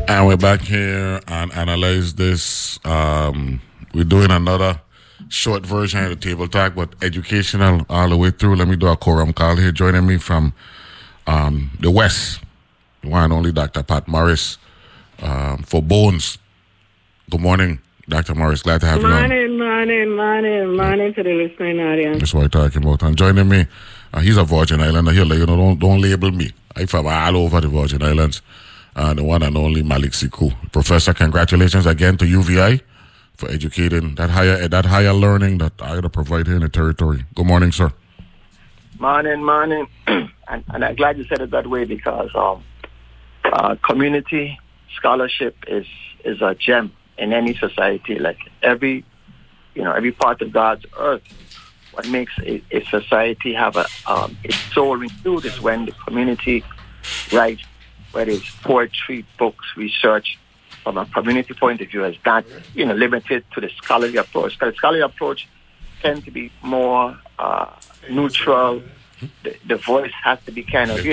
And we're back here and analyze this. We're doing another short version of the table talk, but educational all the way through. Let me do a quorum call here. Joining me from the West, the one and only Dr. Pat Morris for Bones. Good morning, Dr. Morris. Glad to have you on. Morning to the listening audience. That's what I'm talking about. And joining me, he's a Virgin Islander. He'll let you know, don't label me. I'm from all over the Virgin Islands. The one and only Malik Siku. Professor, congratulations again to UVI for educating that higher learning that I gotta provide here in the territory. Good morning, sir. Morning. and I'm glad you said it that way because community scholarship is a gem in any society. Like every part of God's earth, what makes a society have its soul renewed is when the community writes, whether it's poetry, books, research, from a community point of view, is not limited to the scholarly approach. Because the scholarly approach tends to be more neutral. The voice has to be kind of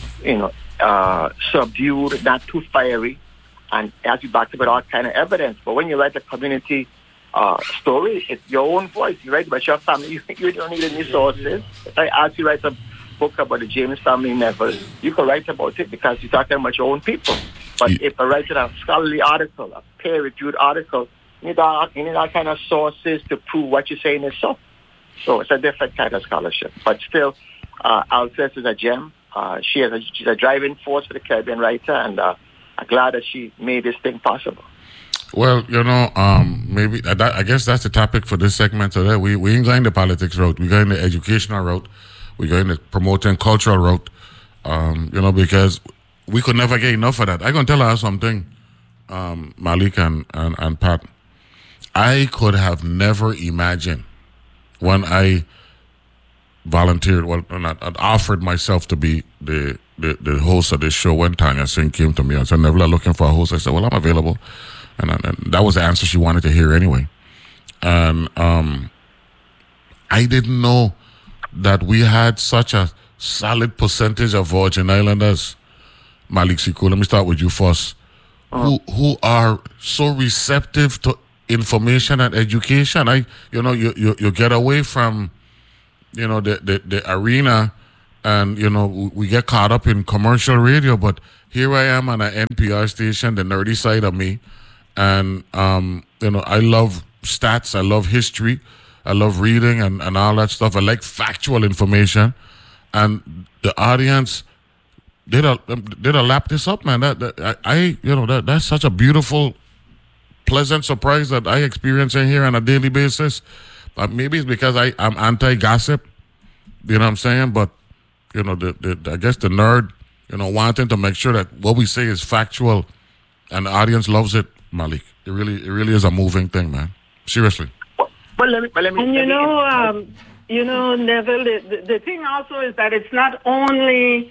subdued, not too fiery, and it has to be backed up with all kind of evidence. But when you write a community story, it's your own voice. You write about your family. You don't need any sources. If I ask you to write a book about the James family Neville, you can write about it because you're talking about your own people. But if I write a scholarly article, a peer-reviewed article, you need all kind of sources to prove what you're saying is so. So it's a different kind of scholarship. But still, Alcest is a gem. She's a driving force for the Caribbean writer, and I'm glad that she made this thing possible. Well, maybe I guess that's the topic for this segment today. We ain't going the politics route. We're going the educational route. We're going to promoting cultural route, because we could never get enough of that. I'm going to tell her something, Malik and Pat. I could have never imagined when I volunteered, offered myself to be the host of this show when Tanya Singh came to me and said, Neville, looking for a host. I said, well, I'm available. And that was the answer she wanted to hear anyway. And I didn't know that we had such a solid percentage of Virgin Islanders, Malik Siku. Let me start with you first. Who are so receptive to information and education. You get away from, the arena, and we get caught up in commercial radio. But here I am on an NPR station, the nerdy side of me, and I love stats, I love history. I love reading and all that stuff. I like factual information, and the audience did a lap this up, man. That's such a beautiful, pleasant surprise that I experience in here on a daily basis. Maybe it's because I'm anti-gossip, you know what I'm saying? But I guess the nerd, wanting to make sure that what we say is factual, and the audience loves it, Malik. It really is a moving thing, man. Seriously. But let me. And Neville, the thing also is that it's not only,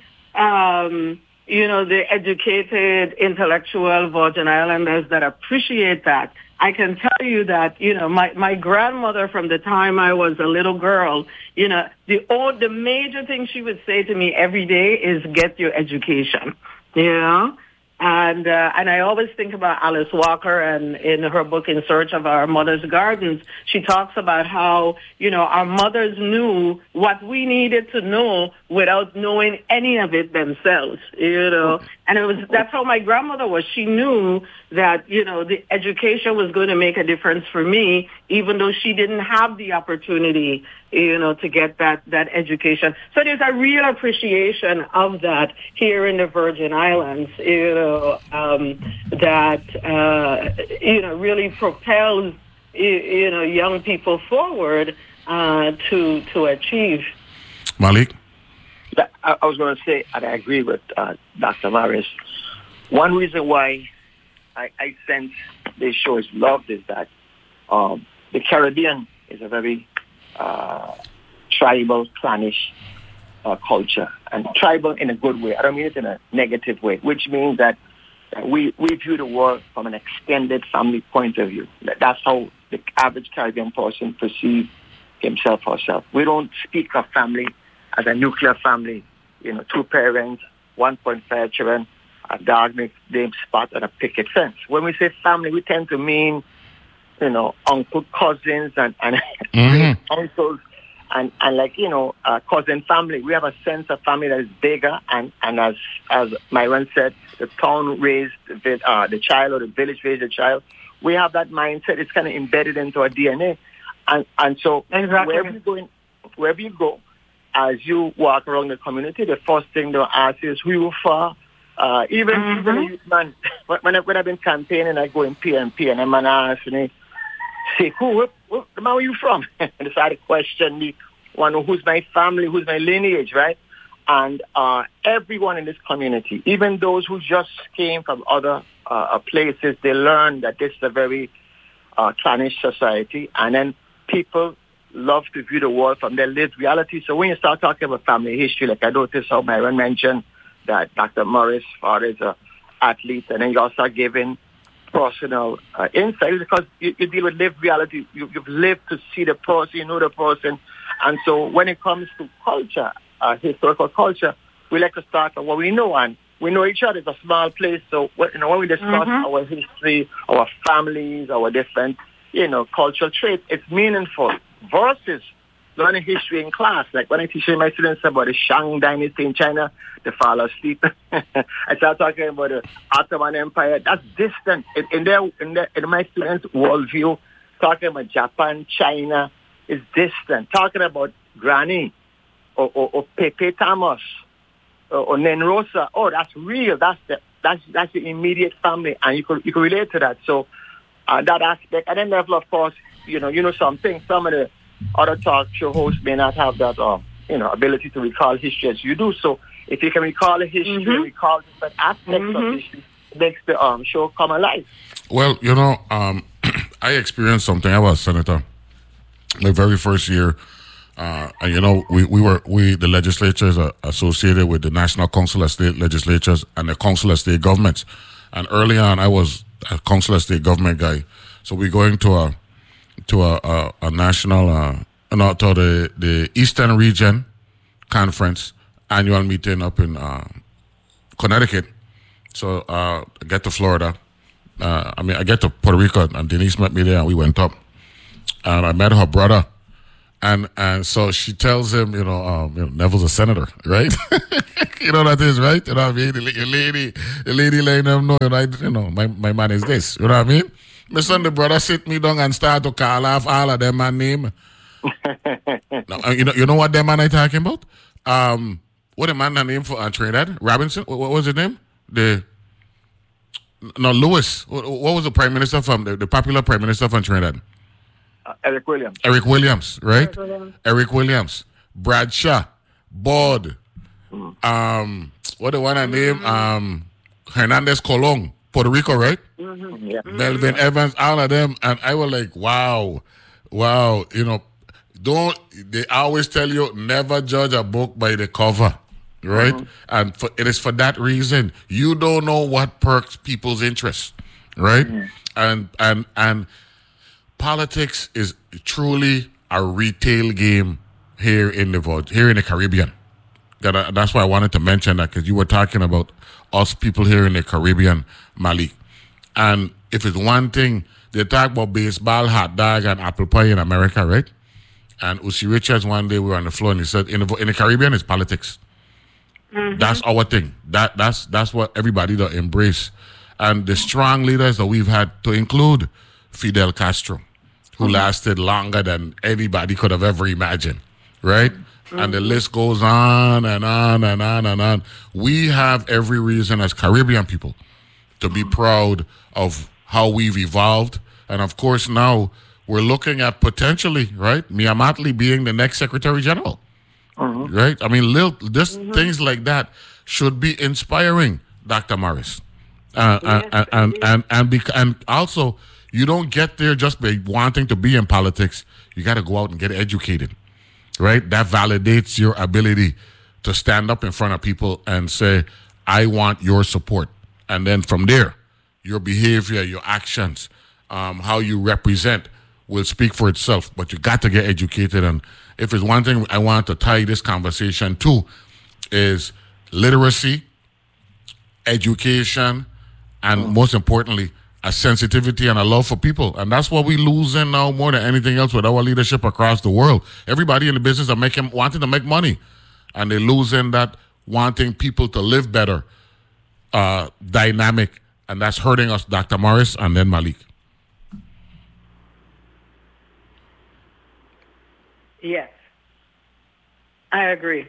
the educated, intellectual Virgin Islanders that appreciate that. I can tell you that, my grandmother from the time I was a little girl, the major thing she would say to me every day is get your education, And I always think about Alice Walker, and in her book In Search of Our Mother's Gardens, she talks about how, our mothers knew what we needed to know without knowing any of it themselves, And that's how my grandmother was. She knew that, the education was going to make a difference for me, even though she didn't have the opportunity, to get that education. So there's a real appreciation of that here in the Virgin Islands, that, really propels, young people forward to achieve. Malik? I was going to say, and I agree with Dr. Morris, one reason why I sense this show is loved is that the Caribbean is a very tribal, clannish culture, and tribal in a good way. I don't mean it in a negative way, which means that we view the world from an extended family point of view. That's how the average Caribbean person perceives himself or herself. We don't speak of family as a nuclear family, 2 parents, 1.5 children. a dog named Spot, and a picket fence. When we say family, we tend to mean, uncle, cousins, and uncles, and like, cousin family. We have a sense of family that is bigger, and as Myron said, the town raised the child, or the village raised the child. We have that mindset. It's kind of embedded into our DNA. And so exactly. wherever you go, as you walk around the community, the first thing they'll ask is who you for. Even a youth man, when I've been campaigning, I go in PMP, and a man asks me, say, who the man, where you from? And I started to question me, who's my family, who's my lineage, right? And everyone in this community, even those who just came from other places, they learn that this is a very clannish society, and then people love to view the world from their lived reality. So when you start talking about family history, like I noticed how Myron mentioned that Dr. Morris' father is an athlete, and then you also start giving personal insights because you deal with lived reality. You've lived to see the person, you know the person. And so when it comes to culture, historical culture, we like to start with what we know, and we know each other. It's a small place, so when we discuss our history, our families, our different, cultural traits, it's meaningful versus learning history in class. Like when I teach my students about the Shang Dynasty in China, they fall asleep. I start talking about the Ottoman Empire. That's distant in my students' worldview. Talking about Japan, China is distant. Talking about Granny or Pepe Thomas or Nenrosa, that's real. That's the immediate family, and you could relate to that. So that aspect, and then level, of course, something. Some of the other talk show hosts may not have that, ability to recall history as you do. So if you can recall a history, recall different aspects of history, it makes the show come alive. Well, I experienced something. I was a senator my very first year. And the legislature is associated with the National Council of State Legislatures and the Council of State Governments. And early on, I was a Council of State Government guy. So we're going to a national, to the Eastern Region Conference annual meeting up in Connecticut. So I get to Florida. I get to Puerto Rico, and Denise met me there, and we went up. And I met her brother. And so she tells him, Neville's a senator, right? You know what that is, right? You know what I mean? The lady letting them know, my man is this. You know what I mean? My son, the brother, sit me down and start to call off all of them man name. No, you know what them man I talking about? What the man name for Trinidad? Robinson? What was his name? Lewis. What was the prime minister from the popular prime minister from Trinidad? Eric Williams. Eric Williams, right? Eric Williams. Bradshaw. Bod. What the one I name? Hernandez Colon. Puerto Rico, right? Yeah. Melvin Evans, all of them. And I was like, wow. They always tell you never judge a book by the cover, right? And it is for that reason. You don't know what perks people's interest, right? And politics is truly a retail game here in the Caribbean. That's why I wanted to mention that, because you were talking about us people here in the Caribbean, Malik. And if it's one thing, they talk about baseball, hot dog, and apple pie in America, right? And Usi Richards, one day we were on the floor, and he said, in the Caribbean, it's politics. That's our thing. That's what everybody does embrace. And the strong leaders that we've had, to include Fidel Castro, who lasted longer than anybody could have ever imagined, right? And the list goes on and on and on and on. We have every reason as Caribbean people to be proud of how we've evolved. And of course, now we're looking at potentially, right, Mia Mottley being the next Secretary General, right? I mean, things like that should be inspiring, Dr. Morris. And also, you don't get there just by wanting to be in politics. You got to go out and get educated, right? That validates your ability to stand up in front of people and say, I want your support. And then from there, your behavior, your actions, how you represent will speak for itself. But you got to get educated. And if there's one thing I want to tie this conversation to, is literacy, education, and most importantly, a sensitivity and a love for people. And that's what we losing now more than anything else with our leadership across the world. Everybody in the business are wanting to make money, and they're losing that wanting people to live better dynamic, and that's hurting us, Dr. Morris and then Malik. Yes, I agree.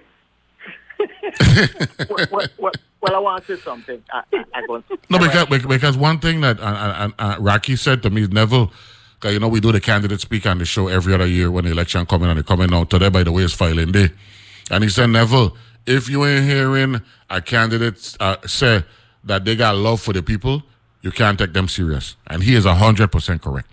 Well, I want to say something. Because one thing that Rocky said to me is, Neville, you know, we do the candidate speak on the show every other year when the election coming, and they're coming out today, by the way, is filing day. And he said, Neville, if you ain't hearing a candidate say that they got love for the people, you can't take them serious. And he is 100% correct.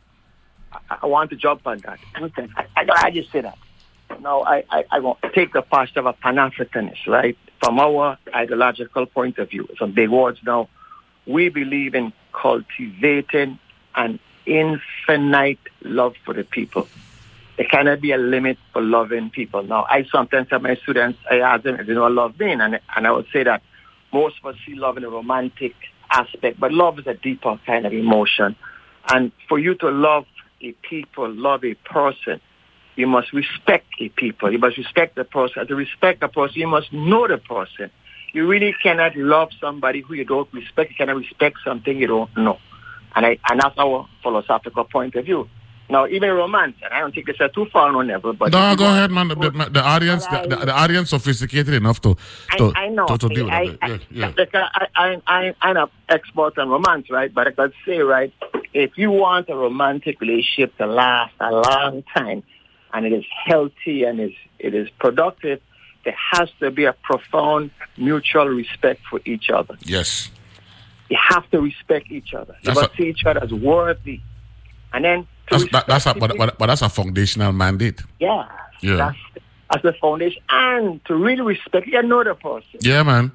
I want to jump on that. I just say that. Now, I want to take the posture of a Pan-Africanist, right? From our ideological point of view, some big words now, we believe in cultivating an infinite love for the people. There cannot be a limit for loving people. Now, I sometimes tell my students, I ask them if they know what love means, and I would say that most of us see love in a romantic aspect, but love is a deeper kind of emotion. And for you to love a people, love a person, you must respect a people. You must respect the person. To respect a person, you must know the person. You really cannot love somebody who you don't respect. You cannot respect something you don't know. And that's our philosophical point of view. Now, even romance, and I don't think it's too far on level, but no, go ahead, man. The audience, the audience, sophisticated enough to I know. To deal with it. I'm an expert on romance, right? But I could say, right, if you want a romantic relationship to last a long time, and it is healthy and it is productive, there has to be a profound mutual respect for each other. Yes. You have to respect each other. You must see each other as worthy. And then that's a foundational mandate. Yeah. That's the foundation. And to really respect, you gotta know the person. Yeah, man.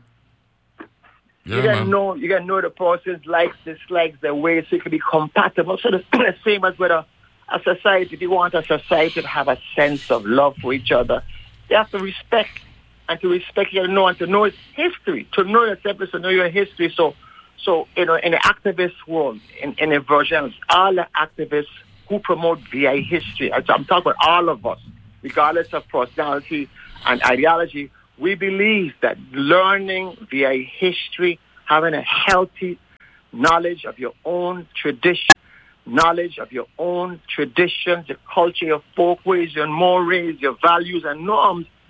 You gotta know the person's likes, dislikes, their ways, so it can be compatible. So the same as with a society. If you want a society to have a sense of love for each other, you have to respect. And to respect, you have to know, and to know its history. To know yourself is to know your history. So you know, in the activist world, in the versions, all the activists who promote VI history, I'm talking about all of us, regardless of personality and ideology, we believe that learning VI history, having a healthy knowledge of your own tradition, knowledge of your own traditions, your culture, your folkways, your mores, your values and norms